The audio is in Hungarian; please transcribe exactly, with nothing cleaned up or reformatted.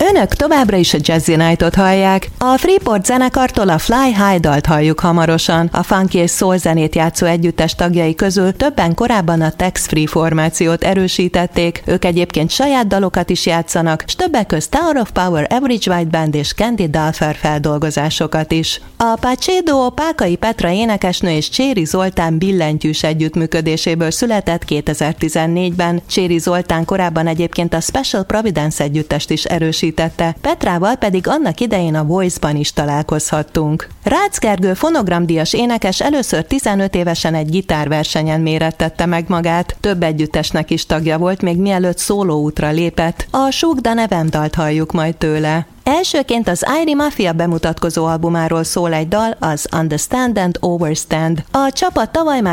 Önök továbbra is a Jazzy Night-ot hallják. A Freeport zenekartól a Fly High dalt halljuk hamarosan. A funky és soul zenét játszó együttes tagjai közül többen korábban a Tex Free formációt erősítették, ők egyébként saját dalokat is játszanak, s többek közt Tower of Power, Average White Band és Candy Dulfer feldolgozásokat is. A Paché Duo Pákai Petra énekesnő és Cséri Zoltán billentyűs együttműködéséből született kétezer-tizennégyben. Cséri Zoltán korábban egyébként a Special Providence együttest is erősítette, Petrával pedig annak idején a Voice-ban is találkozhattunk. Rácz Gergő fonogramdíjas énekes először tizenöt évesen egy gitárversenyen mérettette meg magát, több együttesnek is tagja volt, még mielőtt szólóútra lépett. A Súgd a nevem dalt halljuk majd tőle. Elsőként az Irie Mafia bemutatkozó albumáról szól egy dal, az Understand and Overstand. A csapat tavaly már